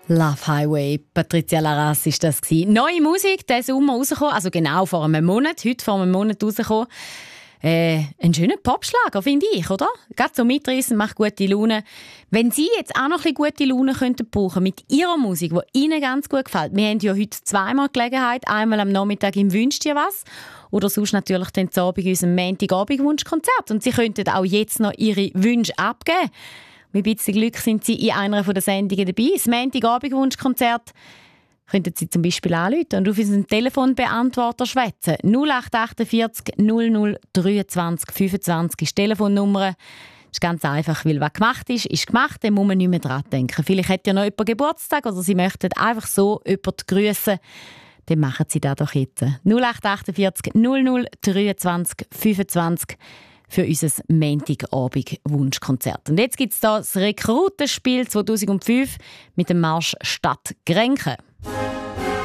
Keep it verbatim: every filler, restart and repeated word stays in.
Love Highway, Patricia Larraz ist das gewesen. Neue Musik, diesen Sommer rausgekommen, also genau vor einem Monat, heute vor einem Monat rausgekommen. Äh, ein schöner Popschlager, finde ich, oder? Gerade so mitreißen, macht gute Laune. Wenn Sie jetzt auch noch ein bisschen gute Laune könnten brauchen mit Ihrer Musik, die Ihnen ganz gut gefällt. Wir haben ja heute zweimal Gelegenheit, einmal am Nachmittag im «Wünsch dir was» oder sonst natürlich den Abend in unserem Montagabend-Wunschkonzert. Und Sie könnten auch jetzt noch Ihre Wünsche abgeben. Mit ein bisschen Glück sind Sie in einer der Sendungen dabei. Das Montagabend-Wunschkonzert könnten Sie zum Beispiel anrufen und auf unseren Telefonbeantworter schwätzen. null acht achtundvierzig null null dreiundzwanzig fünfundzwanzig ist die Telefonnummer. Das ist ganz einfach, weil was gemacht ist, ist gemacht, dann muss man nicht mehr dran denken. Vielleicht hat ja noch jemand Geburtstag oder Sie möchten einfach so jemanden grüssen. Dann machen Sie das doch jetzt. null acht achtundvierzig null null dreiundzwanzig fünfundzwanzig für unser Montagabend-Wunschkonzert. Und jetzt gibt es hier das Rekrutenspiel zweitausendfünf mit dem Marsch Stadt Grenken.